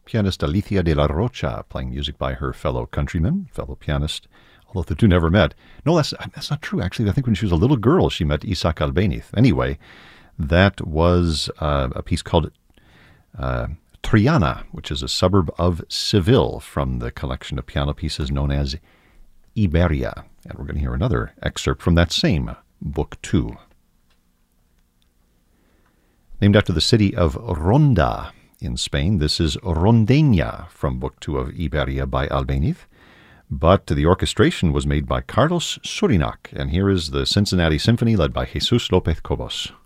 pianist Alicia de la Rocha, playing music by her fellow countryman, fellow pianist, although the two never met. No, that's not true, actually. I think when she was a little girl, she met Isaac Albéniz. Anyway, that was a piece called Triana, which is a suburb of Seville, from the collection of piano pieces known as Iberia. And we're going to hear another excerpt from that same Book 2. Named after the city of Ronda in Spain, this is Rondeña from Book 2 of Iberia by Albéniz. But the orchestration was made by Carlos Surinac, and here is the Cincinnati Symphony led by Jesus López Cobos.